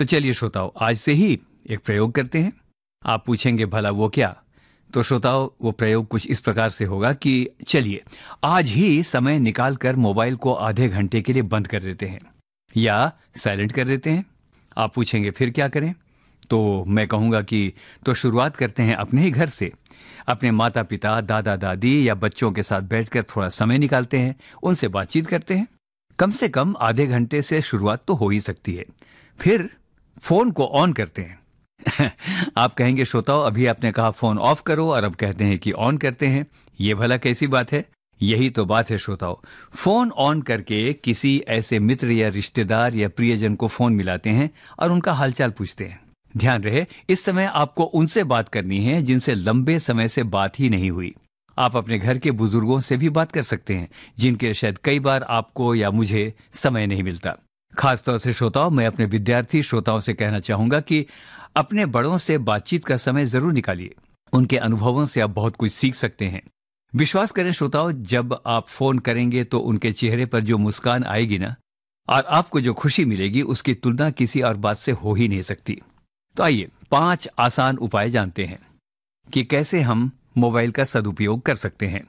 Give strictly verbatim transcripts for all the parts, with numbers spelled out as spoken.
तो चलिए श्रोताओं, आज से ही एक प्रयोग करते हैं। आप पूछेंगे भला वो क्या? तो श्रोताओं, वो प्रयोग कुछ इस प्रकार से होगा कि चलिए आज ही समय निकाल कर मोबाइल को आधे घंटे के लिए बंद कर देते हैं या साइलेंट कर देते हैं। आप पूछेंगे फिर क्या करें? तो मैं कहूँगा कि तो शुरुआत करते हैं अपने ही घर से। अपने माता पिता, दादा दादी या बच्चों के साथ बैठकर थोड़ा समय निकालते हैं, उनसे बातचीत करते हैं। कम से कम आधे घंटे से शुरुआत तो हो ही सकती है। फिर फोन को ऑन करते हैं। आप कहेंगे श्रोताओं, अभी आपने कहा फोन ऑफ करो और अब कहते हैं कि ऑन करते हैं। ये भला कैसी बात है? यही तो बात है श्रोताओं। फोन ऑन करके किसी ऐसे मित्र या रिश्तेदार या प्रियजन को फोन मिलाते हैं और उनका हालचाल पूछते हैं। ध्यान रहे, इस समय आपको उनसे बात करनी है जिनसे लंबे समय से बात ही नहीं हुई। आप अपने घर के बुजुर्गों से भी बात कर सकते हैं, जिनके शायद कई बार आपको या मुझे समय नहीं मिलता। खासतौर से श्रोताओं, मैं अपने विद्यार्थी श्रोताओं से कहना चाहूंगा कि अपने बड़ों से बातचीत का समय जरूर निकालिए। उनके अनुभवों से आप बहुत कुछ सीख सकते हैं। विश्वास करें श्रोताओं, जब आप फोन करेंगे तो उनके चेहरे पर जो मुस्कान आएगी ना, और आपको जो खुशी मिलेगी, उसकी तुलना किसी और बात से हो ही नहीं सकती। तो आइए पांच आसान उपाय जानते हैं कि कैसे हम मोबाइल का सदुपयोग कर सकते हैं।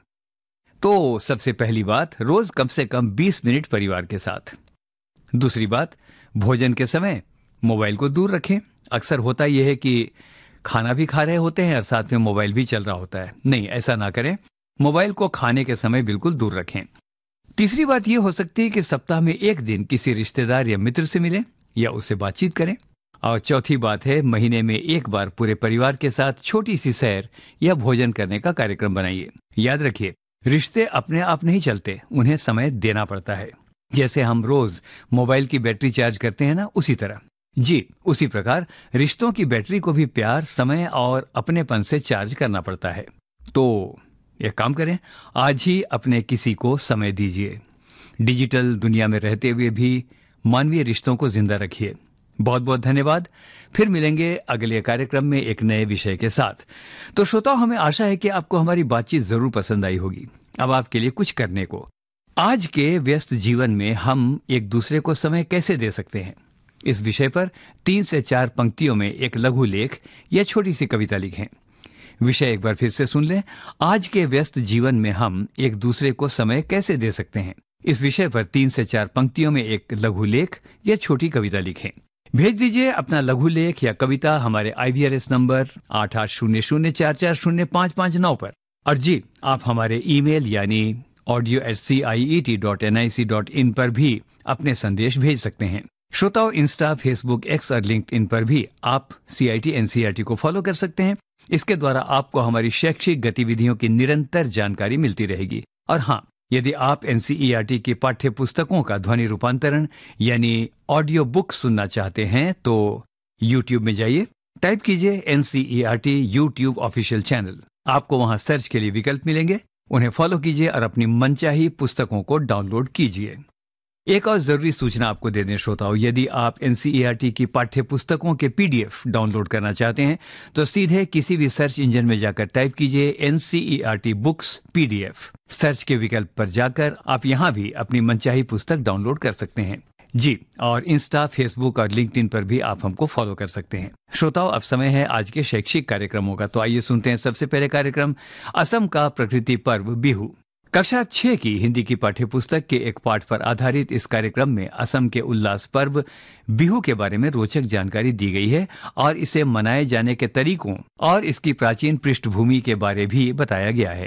तो सबसे पहली बात, रोज कम से कम बीस मिनट परिवार के साथ। दूसरी बात, भोजन के समय मोबाइल को दूर रखें। अक्सर होता यह है कि खाना भी खा रहे होते हैं और साथ में मोबाइल भी चल रहा होता है। नहीं, ऐसा ना करें। मोबाइल को खाने के समय बिल्कुल दूर रखें। तीसरी बात यह हो सकती है कि सप्ताह में एक दिन किसी रिश्तेदार या मित्र से मिलें या उससे बातचीत करें। और चौथी बात है, महीने में एक बार पूरे परिवार के साथ छोटी सी सैर या भोजन करने का कार्यक्रम बनाइए। याद रखिए, रिश्ते अपने आप नहीं चलते, उन्हें समय देना पड़ता है। जैसे हम रोज मोबाइल की बैटरी चार्ज करते हैं ना, उसी तरह जी उसी प्रकार रिश्तों की बैटरी को भी प्यार, समय और अपनेपन से चार्ज करना पड़ता है। तो एक काम करें, आज ही अपने किसी को समय दीजिए। डिजिटल दुनिया में रहते हुए भी मानवीय रिश्तों को जिंदा रखिए। बहुत बहुत धन्यवाद। फिर मिलेंगे अगले कार्यक्रम में एक नए विषय के साथ। तो श्रोताओं, हमें आशा है कि आपको हमारी बातचीत जरूर पसंद आई होगी। अब आपके लिए कुछ करने को, आज के व्यस्त जीवन में हम एक दूसरे को समय कैसे दे सकते हैं, इस विषय पर तीन से चार पंक्तियों में एक लघु लेख या छोटी सी कविता लिखें। विषय एक बार फिर से सुन लें, आज के व्यस्त जीवन में हम एक दूसरे को समय कैसे दे सकते हैं। इस विषय पर तीन से चार पंक्तियों में एक लघु लेख या छोटी कविता लिखें। भेज दीजिए अपना लघु लेख या कविता हमारे आई वी आर एस नंबर आठ आठ शून्य शून्य चार चार शून्य पाँच पाँच नौ पर। और जी, आप हमारे ईमेल यानी audio eight C I E T dot N I C dot in पर भी अपने संदेश भेज सकते हैं। श्रोताओं, इंस्टा, फेसबुक, एक्स और लिंक्डइन पर भी आप सी I T N C E R T को फॉलो कर सकते हैं। इसके द्वारा आपको हमारी शैक्षिक गतिविधियों की निरंतर जानकारी मिलती रहेगी। और हाँ, यदि आप N C E R T की पाठ्य पुस्तकों का ध्वनि रूपांतरण यानी ऑडियो बुक सुनना चाहते हैं तो यूट्यूब में जाइए, टाइप कीजिए N C E R T YouTube official channel. आपको वहां सर्च के लिए विकल्प मिलेंगे, उन्हें फॉलो कीजिए और अपनी मनचाही पुस्तकों को डाउनलोड कीजिए। एक और जरूरी सूचना आपको दे दें श्रोताओं, यदि आप N C E R T की पाठ्य पुस्तकों के पी डी एफ डाउनलोड करना चाहते हैं तो सीधे किसी भी सर्च इंजन में जाकर टाइप कीजिए N C E R T books P D F. Search के विकल्प पर जाकर आप यहां भी अपनी मनचाही पुस्तक डाउनलोड कर सकते हैं। जी, और इंस्टा, फेसबुक और लिंक्डइन पर भी आप हमको फॉलो कर सकते हैं। श्रोताओं, अब समय है आज के शैक्षिक कार्यक्रमों का। तो आइए सुनते हैं सबसे पहले कार्यक्रम असम का प्रकृति पर्व बिहू। कक्षा छह की हिंदी की पाठ्य पुस्तक के एक पाठ पर आधारित इस कार्यक्रम में असम के उल्लास पर्व बिहू के बारे में रोचक जानकारी दी गई है और इसे मनाए जाने के तरीकों और इसकी प्राचीन पृष्ठभूमि के बारे भी बताया गया है।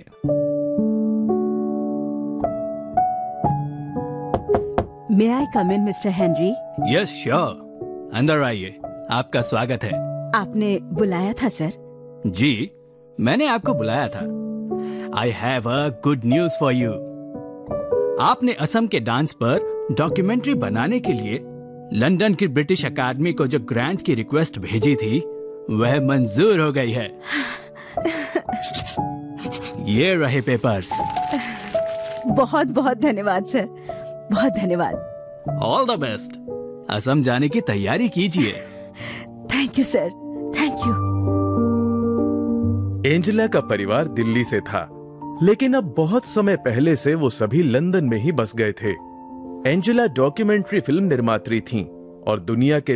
May I come in, mister Henry? Yes sure, अंदर आइए, आपका स्वागत है। आपने बुलाया था सर? जी, मैंने आपको बुलाया था। I have a good news for you. आपने असम के डांस पर डॉक्यूमेंट्री बनाने के लिए लंदन की ब्रिटिश अकादमी को जो ग्रांट की रिक्वेस्ट भेजी थी वह मंजूर हो गई है। ये रहे पेपर्स। बहुत बहुत धन्यवाद सर, बहुत धन्यवाद। All the best. असम जाने की तैयारी कीजिए। Thank you sir, thank you. Angela का परिवार दिल्ली से था, लेकिन अब बहुत समय पहले से वो सभी लंदन में ही बस गए थे। एंजेला डॉक्यूमेंट्री फिल्म निर्मात्री थीं और दुनिया के